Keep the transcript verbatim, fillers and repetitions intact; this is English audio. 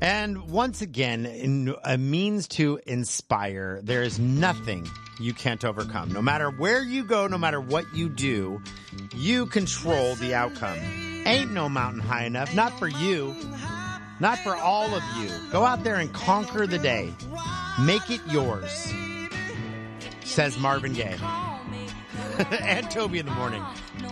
And once again, in a means to inspire, there is nothing you can't overcome. No matter where you go, no matter what you do, you control the outcome. Ain't no mountain high enough, not for you, not for all of you. Go out there and conquer the day. Make it yours, says Marvin Gaye. And Toby in the morning.